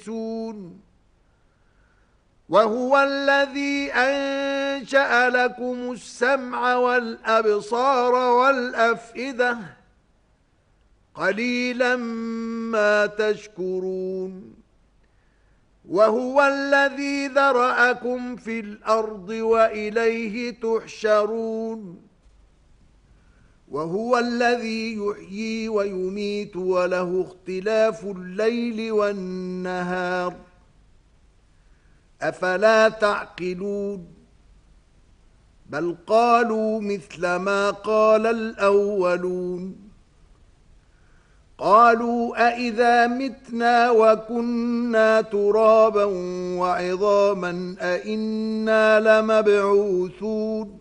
وهو الذي أنشأ لكم السمع والأبصار والأفئدة قليلا ما تشكرون وهو الذي ذرأكم في الأرض وإليه تحشرون وهو الذي يحيي ويميت وله اختلاف الليل والنهار أفلا تعقلون بل قالوا مثل ما قال الأولون قالوا أإذا متنا وكنا ترابا وعظاما أإنا لمبعوثون